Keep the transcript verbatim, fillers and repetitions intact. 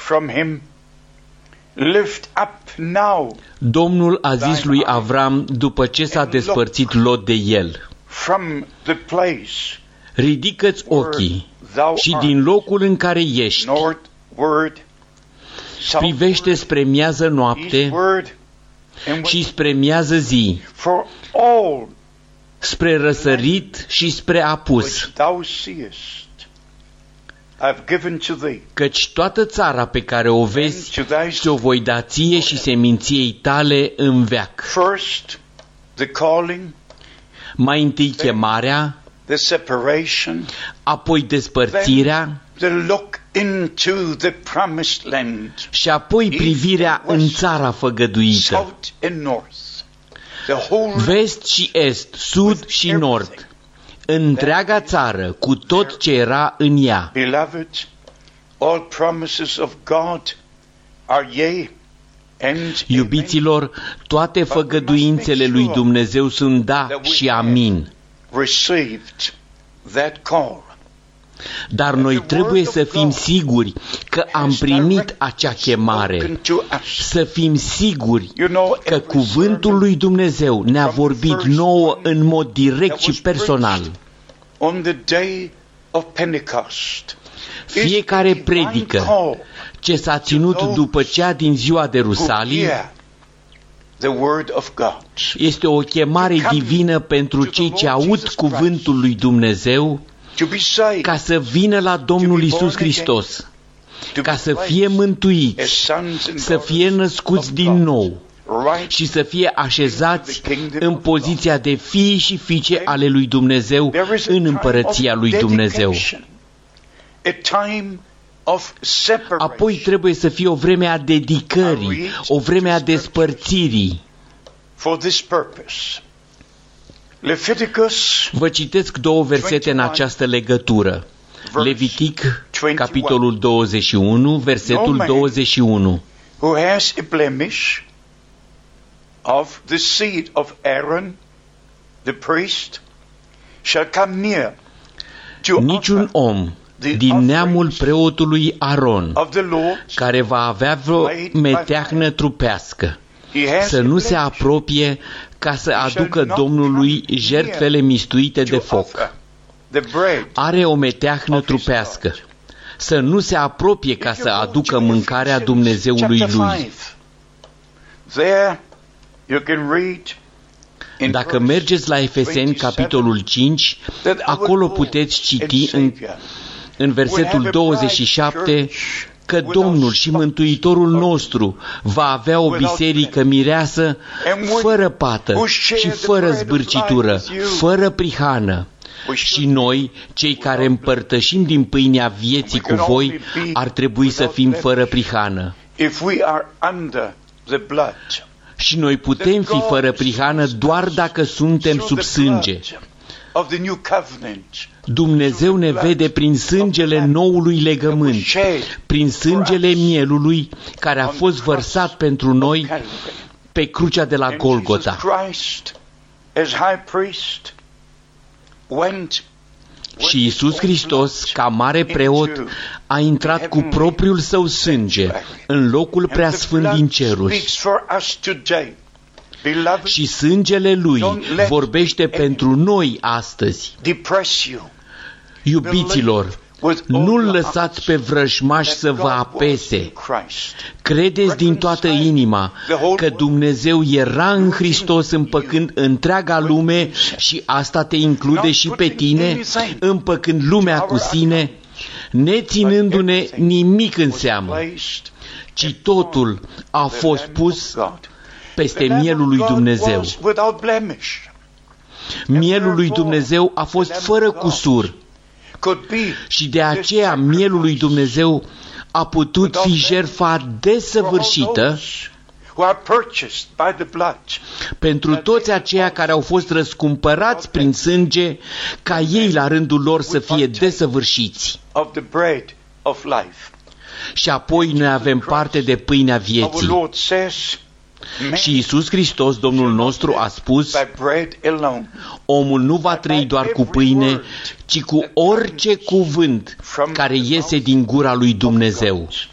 from him, lift up now Domnul a zis lui Avram după ce s-a despărțit Lot de el: from the place ridică-ți ochii thou și art din locul în care ești, northward, privește spre miază noapte eastward, and și spre miază zi, for all spre răsărit și spre apus, which thou seest, I've given to thee, căci toată țara pe care o vezi ți-o voi da ție și seminției tale în veac. first the calling, Mai întâi chemarea, the separation, apoi despărțirea the look into the promised land, și apoi privirea în țara făgăduită. south and north, the whole Vest și est, sud și nord, întreaga țară cu tot ce era în ea. beloved, all promises of God are yea and amen. Iubiților, toate făgăduințele lui Dumnezeu sunt da și amin. Received that call. Dar noi trebuie să fim siguri că am primit acea chemare, să fim siguri că cuvântul lui Dumnezeu ne-a vorbit nouă în mod direct și personal. On the day of Pentecost, Fiecare predică ce s-a ținut după cea din ziua de Rusalii the word of God. este o chemare divină pentru cei ce aud cuvântul lui Dumnezeu To be saved, ca să vină la Domnul Isus Hristos, ca să fie mântuiți, să fie născuți din nou și să fie așezați în poziția de fii și fiice ale lui Dumnezeu în împărăția lui Dumnezeu. Apoi trebuie să fie o vreme a dedicării, o vreme a despărțirii. For this purpose, Leviticus Vă citesc două versete în această legătură. Levitic, capitolul douăzeci și unu, versetul douăzeci și unu. who has a blemish of the seed of Aaron, the priest, shall come near to Niciun offer om din neamul preotului Aron, of the Lord. care va avea vreo meteahnă trupească, He has să a nu se blemish apropie ca să aducă Domnului jertfele mistuite de to foc. offer the bread. Are o meteahnă trupească, să nu se apropie ca să aducă mâncarea Dumnezeului Chapter lui. five. There you can read in Dacă verse mergeți la Efeseni, capitolul cinci, that our acolo Lord puteți and citi în, Savior în versetul douăzeci și șapte că Domnul și Mântuitorul nostru va avea o biserică mireasă fără pată și fără zbârcitură, fără prihană. Și noi, cei care împărtășim din pâinea vieții cu voi, ar trebui să fim fără prihană. if we are under the blood. Și noi putem fi fără prihană doar dacă suntem sub sânge. Of the new covenant. Dumnezeu ne vede prin sângele noului legământ, prin sângele mielului care a fost vărsat pentru noi pe crucea de la And Golgota. Jesus Christ, as high priest, went Și Iisus Hristos, ca mare preot, a intrat cu propriul său sânge în locul preasfânt din ceruri. Și sângele Lui vorbește pentru noi astăzi. Iubiților, nu-L lăsați pe vrăjmaș să vă apese. Credeți din toată inima că Dumnezeu era în Hristos împăcând întreaga lume și asta te include și pe tine, împăcând lumea cu sine, neținându-ne nimic în seamă, ci totul a fost pus peste mielul lui Dumnezeu. Mielul lui Dumnezeu a fost fără cusur și de aceea mielul lui Dumnezeu a putut fi jertfa desăvârșită pentru toți aceia care au fost răscumpărați prin sânge, ca ei la rândul lor să fie desăvârșiți. Și apoi noi avem parte de pâinea vieții. Și Iisus Hristos, Domnul nostru, a spus: omul nu va trăi doar cu pâine, ci cu orice cuvânt care iese din gura lui Dumnezeu.